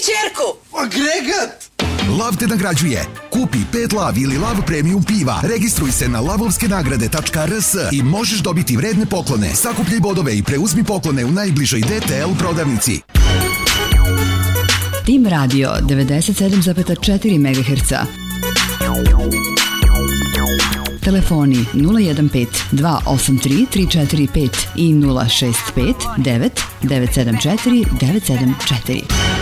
ćerku! Agregat! Lav te nagrađuje. Kupi 5 Lav ili Lav Premium piva. Registruj se na lavovskenagrade.rs i možeš dobiti vredne poklone. Sakupljaj bodove i preuzmi poklone u najbližoj DTL prodavnici. Tim Radio 97,4 MHz. Telefoni 015 283 345 i 065 9 974 974.